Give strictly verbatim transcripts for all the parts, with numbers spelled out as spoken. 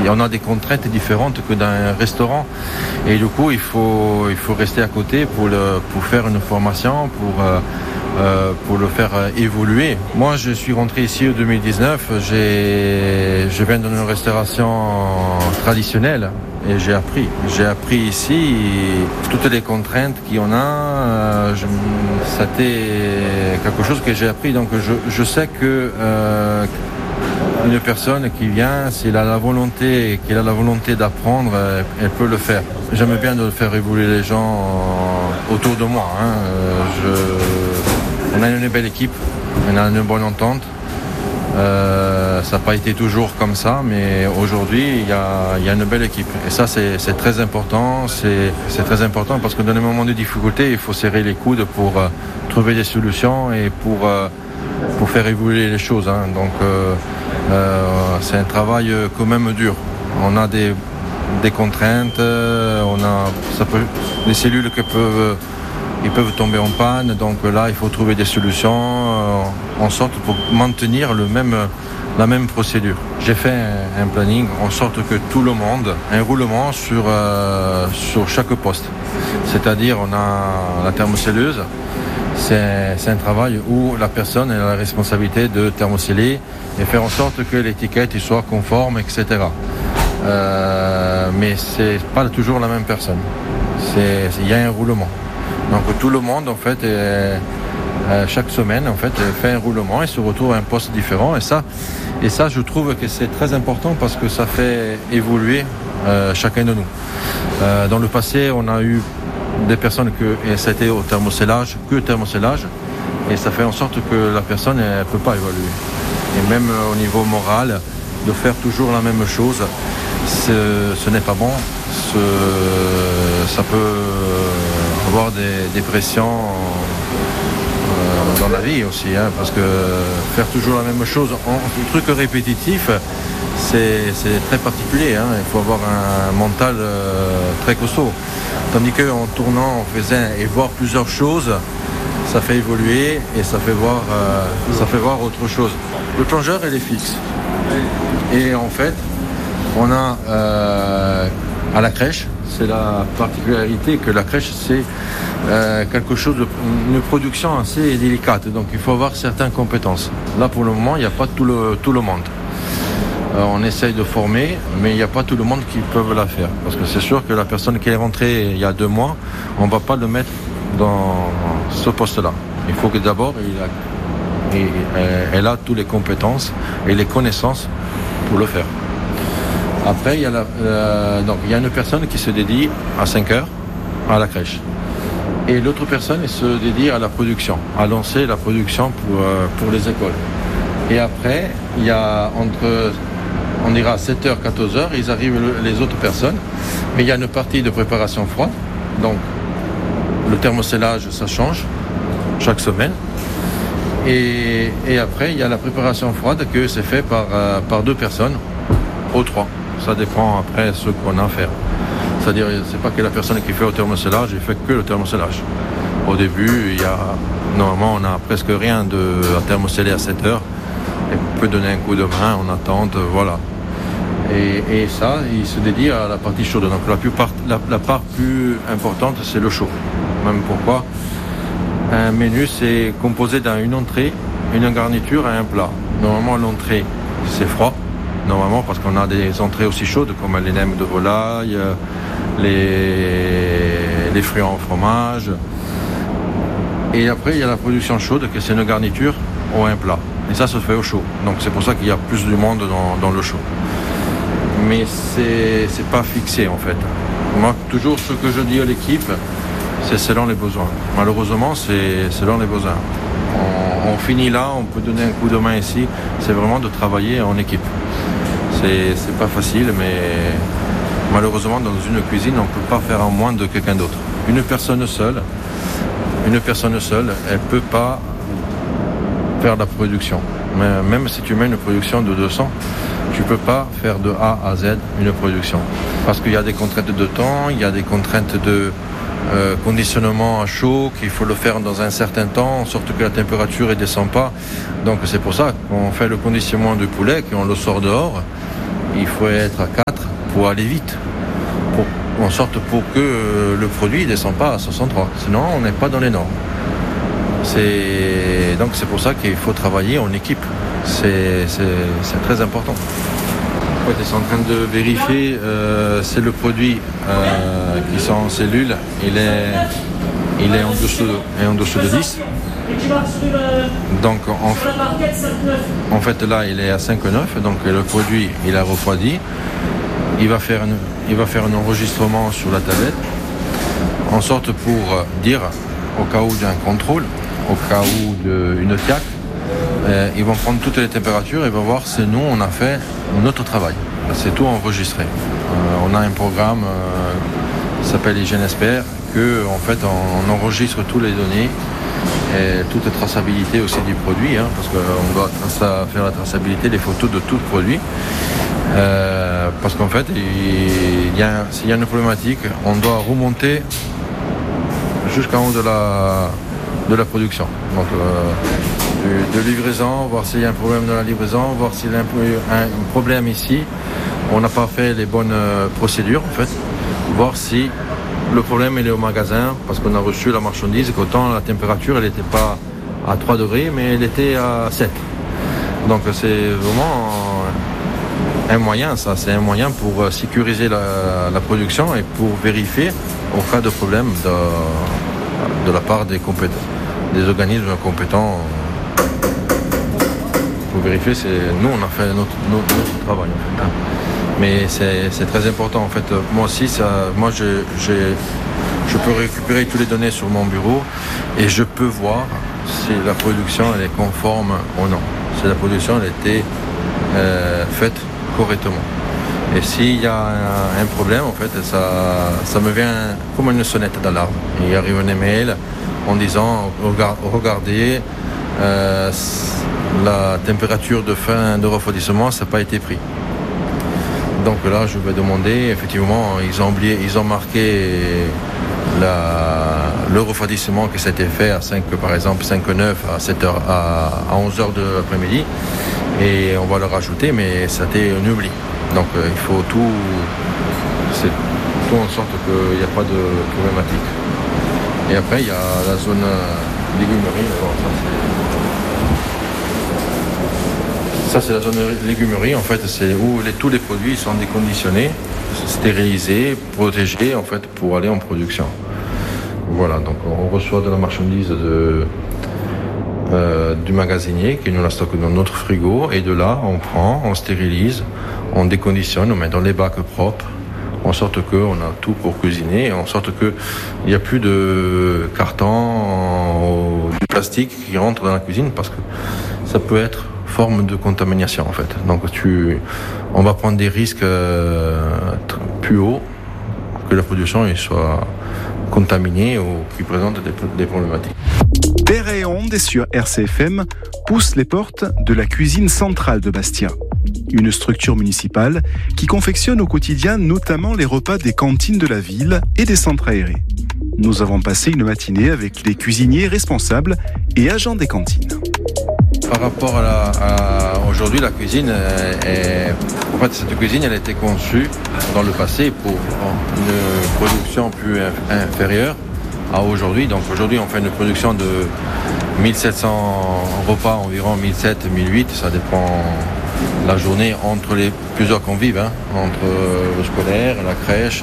on a des contraintes différentes que dans un restaurant. Et du coup, il faut, il faut rester à côté pour, le, pour faire une formation, pour, euh, euh, pour le faire évoluer. Moi, je suis rentré ici en deux mille dix-neuf. J'ai, je viens d'une restauration traditionnelle et j'ai appris. J'ai appris ici toutes les contraintes qu'il y en a. Euh, je, c'était quelque chose que j'ai appris. Donc, je, je sais que euh, une personne qui vient, s'il a la volonté, qu'il a la volonté d'apprendre, elle peut le faire. J'aime bien de faire évoluer les gens autour de moi. Hein. Je, on a une belle équipe, on a une bonne entente. Euh, ça n'a pas été toujours comme ça, mais aujourd'hui, il y a, il y a une belle équipe. Et ça, c'est, c'est très important. C'est, c'est très important parce que dans les moments de difficulté, il faut serrer les coudes pour euh, trouver des solutions et pour, euh, pour faire évoluer les choses. Hein. Donc, euh, euh, c'est un travail quand même dur. On a des, des contraintes, on a ça peut, des cellules qui peuvent... Ils peuvent tomber en panne, donc là il faut trouver des solutions euh, en sorte pour maintenir le même, la même procédure. J'ai fait un, un planning en sorte que tout le monde, un roulement sur, euh, sur chaque poste. C'est-à-dire on a la thermocelleuse, c'est, c'est un travail où la personne a la responsabilité de thermoceller et faire en sorte que l'étiquette soit conforme, et cetera. Euh, mais c'est pas toujours la même personne. C'est, il y a un roulement. Donc tout le monde en fait est, euh, chaque semaine en fait fait un roulement et se retrouve à un poste différent et ça et ça je trouve que c'est très important parce que ça fait évoluer euh, chacun de nous. Euh, dans le passé on a eu des personnes que et c'était au thermocellage que thermocellage et ça fait en sorte que la personne ne peut pas évoluer et même euh, au niveau moral de faire toujours la même chose ce, ce n'est pas bon. Ce, ça peut avoir des, des pressions euh, dans la vie aussi, hein, parce que faire toujours la même chose, en truc répétitif, c'est, c'est très particulier. Hein, il faut avoir un mental euh, très costaud. Tandis qu'en tournant, en faisant et voir plusieurs choses, ça fait évoluer et ça fait voir, euh, ça fait voir autre chose. Le plongeur, il est fixe. Et en fait, on a euh, à la crèche, c'est la particularité que la crèche, c'est euh, quelque chose de une production assez délicate. Donc il faut avoir certaines compétences. Là, pour le moment, il n'y a pas tout le, tout le monde. Euh, on essaye de former, mais il n'y a pas tout le monde qui peut la faire. Parce que c'est sûr que la personne qui est rentrée il y a deux mois, on ne va pas le mettre dans ce poste-là. Il faut que d'abord, il a, il, elle a toutes les compétences et les connaissances pour le faire. Après, il y a la, euh, donc, il y a une personne qui se dédie à cinq heures à la crèche. Et l'autre personne elle se dédie à la production, à lancer la production pour, euh, pour les écoles. Et après, il y a entre, on dira sept heures, quatorze heures, ils arrivent les autres personnes. Mais il y a une partie de préparation froide. Donc, le thermocellage, ça change chaque semaine. Et, et après, il y a la préparation froide que c'est fait par, euh, par deux personnes, ou trois. Ça dépend après ce qu'on a à faire. C'est-à-dire, c'est pas que la personne qui fait le thermocellage, il fait que le thermocellage. Au début, il y a, normalement, on n'a presque rien de, à thermoceller à sept heures. Et on peut donner un coup de main en attente, voilà. Et, et ça, il se dédie à la partie chaude. Donc la, plupart, la, la part plus importante, c'est le chaud. Même pourquoi un menu, c'est composé d'une entrée, une garniture et un plat. Normalement, l'entrée, c'est froid. Normalement, parce qu'on a des entrées aussi chaudes comme les nems de volaille, les, les fruits en fromage. Et après, il y a la production chaude, que c'est une garniture ou un plat. Et ça se fait au chaud. Donc c'est pour ça qu'il y a plus du monde dans, dans le chaud. Mais c'est, c'est pas fixé en fait. Moi, toujours ce que je dis à l'équipe, c'est selon les besoins. Malheureusement, c'est selon les besoins. On, on finit là, on peut donner un coup de main ici. C'est vraiment de travailler en équipe. C'est, c'est pas facile, mais malheureusement, dans une cuisine, on ne peut pas faire en moins de quelqu'un d'autre. Une personne seule, une personne seule, elle ne peut pas faire la production. Mais même si tu mets une production de deux cents, tu ne peux pas faire de A à Z une production. Parce qu'il y a des contraintes de temps, il y a des contraintes de euh, conditionnement à chaud, qu'il faut le faire dans un certain temps, en sorte que la température ne descend pas. Donc c'est pour ça qu'on fait le conditionnement du poulet, qu'on le sort dehors. il faut être à quatre pour aller vite, pour, en sorte pour que euh, le produit ne descende pas à soixante-trois. Sinon, on n'est pas dans les normes. C'est, donc c'est pour ça qu'il faut travailler en équipe. C'est, c'est, c'est très important. Ouais, ils sont en train de vérifier, euh, c'est le produit euh, qui sont en cellule, il est, il est en dessous de, en dessous de dix. Donc en, en fait là il est à cinq virgule neuf, donc le produit il a refroidi. Il va faire, une, il va faire un enregistrement sur la tablette, en sorte pour dire, au cas où d'un contrôle, au cas où d'une T I A C, euh, ils vont prendre toutes les températures et vont voir si nous on a fait notre travail. C'est tout enregistré. Euh, on a un programme euh, qui s'appelle Hygiène Expert, que en fait on, on enregistre toutes les données et toute la traçabilité aussi du produit, hein, parce qu'on doit traça, faire la traçabilité des photos de tout le produit. Euh, parce qu'en fait, il y a, s'il y a une problématique, on doit remonter jusqu'en haut de la, de la production. Donc, euh, de, de livraison, voir s'il y a un problème dans la livraison, voir s'il y a un, un problème ici. On n'a pas fait les bonnes procédures, en fait. Voir si le problème il est au magasin, parce qu'on a reçu la marchandise, qu'autant la température, elle n'était pas à trois degrés, mais elle était à sept. Donc, c'est vraiment un moyen, ça, c'est un moyen pour sécuriser la, la production et pour vérifier au cas de problème de, de la part des, compét- des organismes compétents. Pour vérifier, c'est, nous on a fait notre, notre, notre travail en fait, hein. Mais c'est, c'est très important en fait. Moi aussi, ça, moi je, je, je peux récupérer toutes les données sur mon bureau et je peux voir si la production elle est conforme ou non. Si la production elle a été euh, faite correctement. Et s'il y a un, un problème, en fait, ça, ça me vient comme une sonnette d'alarme. Il arrive un email en disant regardez, euh, la température de fin de refroidissement, ça n'a pas été pris. Donc là, je vais demander, effectivement, ils ont oublié, ils ont marqué la, le refroidissement que c'était fait à cinq, par exemple, cinq heures neuf à sept heures, à, à onze heures de l'après-midi. Et on va le rajouter, mais ça a été un oubli. Donc euh, il faut tout, c'est tout en sorte qu'il n'y a pas de problématique. Et après, il y a la zone euh, légumerie. Alors, ça, c'est... ça, c'est la zone légumerie. En fait, c'est où les, tous les produits sont déconditionnés, stérilisés, protégés, en fait, pour aller en production. Voilà, donc on reçoit de la marchandise de... Euh, du magasinier qui nous la stocke dans notre frigo et de là on prend, on stérilise, on déconditionne, on met dans les bacs propres en sorte qu'on a tout pour cuisiner, en sorte qu'il n'y a plus de carton, du plastique qui rentre dans la cuisine parce que ça peut être forme de contamination en fait. Donc tu, on va prendre des risques euh, plus hauts que la production soit contaminée ou qui présente des, des problématiques. Terre et Ondes sur R C F M pousse les portes de la cuisine centrale de Bastia, une structure municipale qui confectionne au quotidien notamment les repas des cantines de la ville et des centres aérés. Nous avons passé une matinée avec les cuisiniers responsables et agents des cantines. Par rapport à, la, à aujourd'hui, la cuisine, est, en fait, cette cuisine, elle a été conçue dans le passé pour une production plus inférieure à aujourd'hui. Donc aujourd'hui, on fait une production de mille sept cents repas, environ mille sept cents, mille huit, ça dépend la journée entre les plusieurs convives, hein, entre le scolaire, la crèche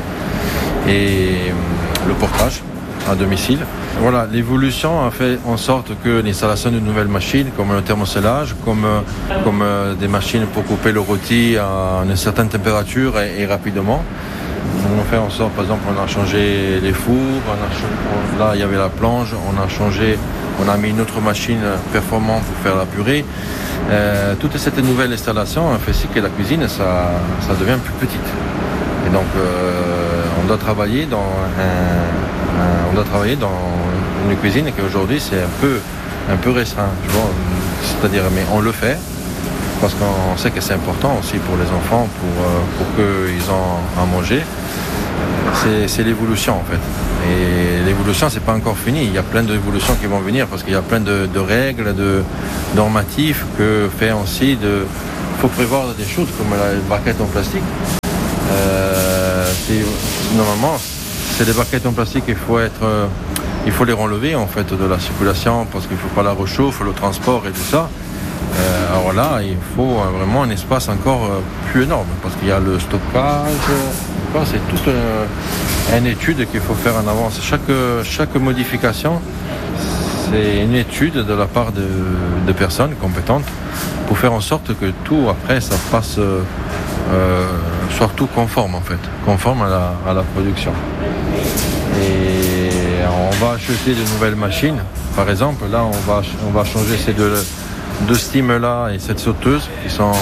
et, et le portage à domicile. Voilà, l'évolution a fait en sorte que l'installation de nouvelles machines, comme le thermocellage, comme, comme des machines pour couper le rôti à une certaine température et, et rapidement. On a fait en sorte, par exemple, on a changé les fours, on a changé, là il y avait la planche, on a changé, on a mis une autre machine performante pour faire la purée. Euh, toute cette nouvelle installation a fait aussi que la cuisine, ça, ça devient plus petite. Et donc, euh, on doit travailler dans un, un, on doit travailler dans une cuisine qui aujourd'hui c'est un peu, un peu restreint. Tu vois, c'est-à-dire, mais on le fait. Parce qu'on sait que c'est important aussi pour les enfants, pour, pour qu'ils aient à manger. C'est, c'est l'évolution en fait. Et l'évolution, c'est pas encore fini. Il y a plein d'évolutions qui vont venir parce qu'il y a plein de, de règles, de normatifs que fait aussi de faut prévoir des choses comme la barquette en plastique. Euh, c'est, normalement, c'est des barquettes en plastique, il faut être, euh, il faut les relever en fait de la circulation parce qu'il ne faut pas la réchauffer, le transport et tout ça. Euh, alors là, il faut euh, vraiment un espace encore euh, plus énorme parce qu'il y a le stockage. Euh, c'est toute euh, une étude qu'il faut faire en avance. Chaque, chaque modification, c'est une étude de la part de, de personnes compétentes pour faire en sorte que tout après ça passe euh, euh, soit tout conforme en fait, conforme à la, à la production. Et on va acheter de nouvelles machines. Par exemple, là on va, on va changer ces deux, deux steams là et cette sauteuse qui sont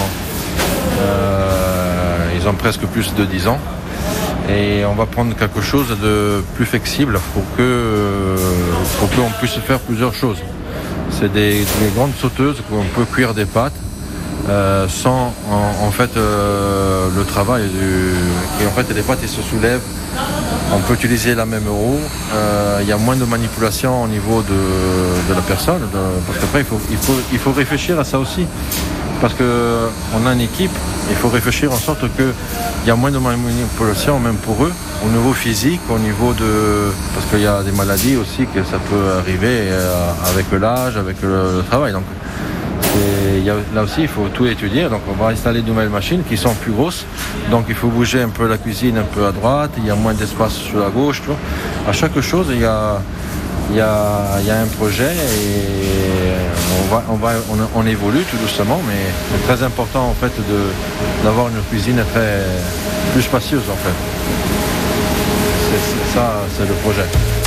euh, ils ont presque plus de dix ans. Et on va prendre quelque chose de plus flexible pour que pour qu'on puisse faire plusieurs choses. C'est des, des grandes sauteuses où on peut cuire des pâtes euh, sans en, en fait euh, le travail du, et en fait les pâtes elles se soulèvent. On peut utiliser la même roue. Euh, il y a moins de manipulation au niveau de, de la personne de, parce qu'après il faut il faut il faut réfléchir à ça aussi. Parce qu'on a une équipe, il faut réfléchir en sorte qu'il y a moins de manipulation, même pour eux, au niveau physique, au niveau de... Parce qu'il y a des maladies aussi que ça peut arriver avec l'âge, avec le, le travail. Donc, il y a, là aussi, il faut tout étudier. Donc, on va installer de nouvelles machines qui sont plus grosses. Donc, il faut bouger un peu la cuisine un peu à droite. Il y a moins d'espace sur la gauche. Tu vois. À chaque chose, il y a... Il y, a, il y a un projet et on, va, on, va, on, on évolue tout doucement, mais c'est très important en fait de, d'avoir une cuisine très, plus spacieuse en fait. C'est, c'est ça, c'est le projet.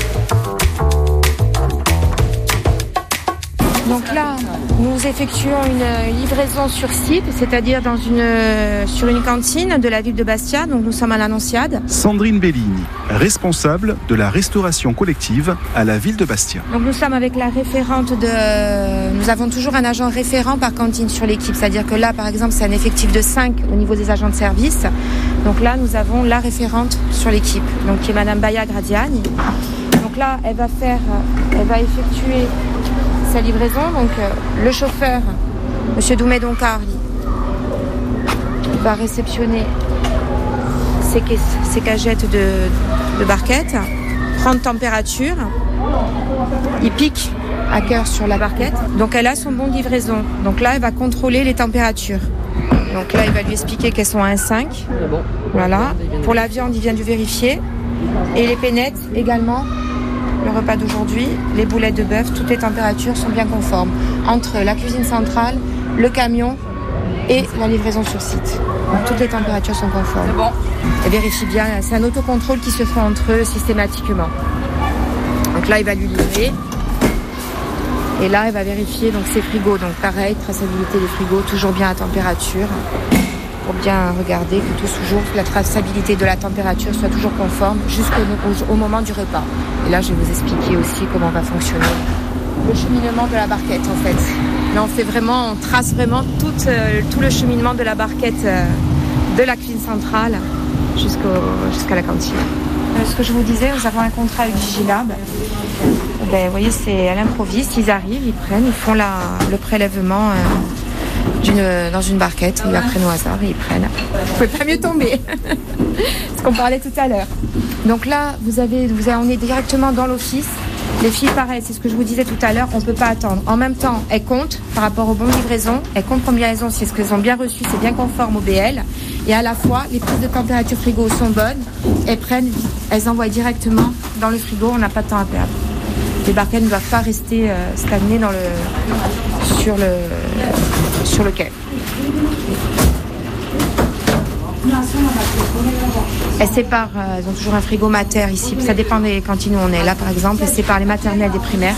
Donc là, nous effectuons une livraison sur site, c'est-à-dire dans une, sur une cantine de la ville de Bastia. Donc nous sommes à l'Annonciade. Sandrine Bellini, responsable de la restauration collective à la ville de Bastia. Donc nous sommes avec la référente de... Nous avons toujours un agent référent par cantine sur l'équipe. C'est-à-dire que là, par exemple, c'est un effectif de cinq au niveau des agents de service. Donc là, nous avons la référente sur l'équipe, donc qui est Madame Baya Gradiani. Donc là, elle va faire, elle va effectuer sa livraison. Donc euh, le chauffeur, Monsieur Doumé Doncarli, va réceptionner ses, ses cagettes de, de barquettes, prendre température, il pique à cœur sur la barquette. Donc elle a son bon de livraison. Donc là, elle va contrôler les températures. Donc là, il va lui expliquer qu'elles sont à un virgule cinq. Voilà. Pour la viande, il vient de vérifier. Et les pénettes également. Le repas d'aujourd'hui, les boulettes de bœuf, toutes les températures sont bien conformes entre la cuisine centrale, le camion et la livraison sur site. Donc toutes les températures sont conformes. C'est bon. Et vérifie bien, c'est un autocontrôle qui se fait entre eux systématiquement. Donc là, il va lui livrer. Et là, il va vérifier donc ses frigos. Donc pareil, traçabilité des frigos, toujours bien à température. Pour bien regarder que tout toujours, la traçabilité de la température soit toujours conforme jusqu'au au, au moment du repas. Et là, je vais vous expliquer aussi comment va fonctionner le cheminement de la barquette en fait. Là, on fait vraiment, on trace vraiment tout, euh, tout le cheminement de la barquette euh, de la cuisine centrale jusqu'au, jusqu'à la cantine. Euh, ce que je vous disais, nous avons un contrat avec Vigilab. Ben, vous voyez, c'est à l'improviste, ils arrivent, ils prennent, ils font la, le prélèvement euh, D'une, dans une barquette, ils la prennent au hasard et ils prennent. Vous pouvez pas mieux tomber. Ce qu'on parlait tout à l'heure. Donc là, vous avez, vous avez, on est directement dans l'office. Les filles, pareil, c'est ce que je vous disais tout à l'heure, on ne peut pas attendre. En même temps, elles comptent par rapport aux bonnes livraisons. Elles comptent combien elles ont, si ce qu'elles ont bien reçu, c'est bien conforme au B L. Et à la fois, les prises de température frigo sont bonnes. Elles prennent, elles envoient directement dans le frigo, on n'a pas de temps à perdre. Les barquettes ne doivent pas rester euh, stagnées dans le, sur, le, sur le quai. Elles séparent, euh, elles ont toujours un frigo mater ici. Ça dépend des cantines où on est. Là, par exemple, elles séparent les maternelles des primaires.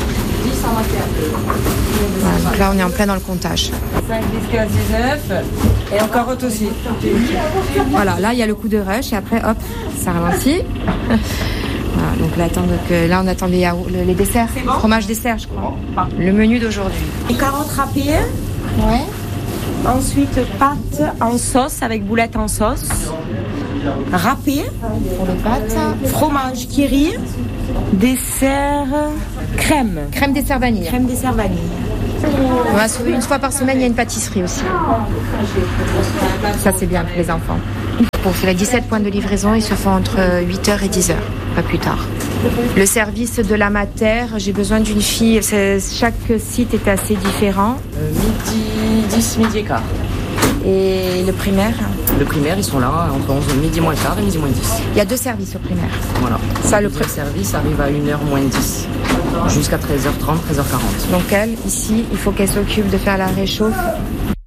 Voilà, donc là, on est en plein dans le comptage. cinq, dix, quinze, dix-neuf et encore autre aussi. Voilà, là, il y a le coup de rush et après, hop, ça ralentit. Voilà, donc là, attend, donc, euh, là, on attend les, yaourts, les desserts, bon fromage dessert, je crois. Le menu d'aujourd'hui. Les carottes râpées. Ouais. Ensuite, pâtes en sauce avec boulettes en sauce. Râpées. Pour les pâtes. Fromage kiri. Dessert crème. Crème dessert vanille. Crème dessert vanille. Une fois par semaine, il y a une pâtisserie aussi. Ça, c'est bien pour les enfants. Pour faire les dix-sept points de livraison, ils se font entre huit heures et dix heures, pas plus tard. Le service de la mater, j'ai besoin d'une fille. Chaque site est assez différent. Euh, midi dix, midi et quart. Et le primaire? Le primaire, ils sont là entre onze, midi moins quart et midi moins dix. Il y a deux services au primaire. Voilà. Ça, le, le service arrive à une heure moins dix, jusqu'à treize heures trente, treize heures quarante. Donc elle, ici, il faut qu'elle s'occupe de faire la réchauffe